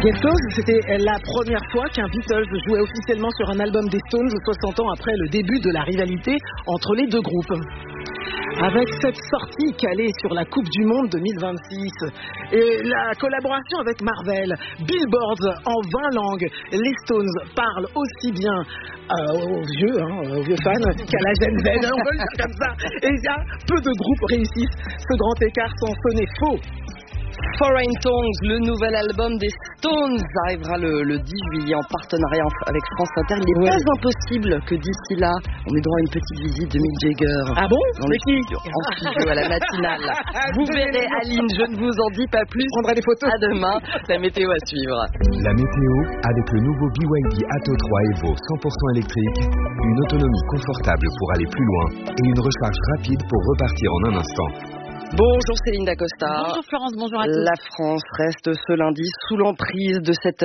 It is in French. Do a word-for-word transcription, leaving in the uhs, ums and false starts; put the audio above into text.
Stones, c'était la première fois qu'un Beatles jouait officiellement sur un album des Stones, soixante ans après le début de la rivalité entre les deux groupes. Avec cette sortie calée sur la Coupe du Monde deux mille vingt-six et la collaboration avec Marvel, billboards en vingt langues, les Stones parlent aussi bien euh, aux vieux, hein, aux vieux fans qu'à la Gen Z, hein, on peut le dire comme ça. Et il y a peu de groupes réussissent ce grand écart sans sonner faux. Foreign Tongues, le nouvel album des Stones, arrivera le, le dix juillet en partenariat avec France Inter. Il n'est ouais. pas impossible que d'ici là, on ait droit à une petite visite de Mick Jagger. Ah bon? Dans le studio, en studio à la matinale. Vous verrez, Aline, je ne vous en dis pas plus. Je prendrai des photos. À demain, la météo à suivre. La météo avec le nouveau B Y D Atto trois Evo cent pour cent électrique, une autonomie confortable pour aller plus loin et une recharge rapide pour repartir en un instant. Bonjour Céline Dacosta. Bonjour Florence, bonjour à tous. La France reste ce lundi sous l'emprise de cette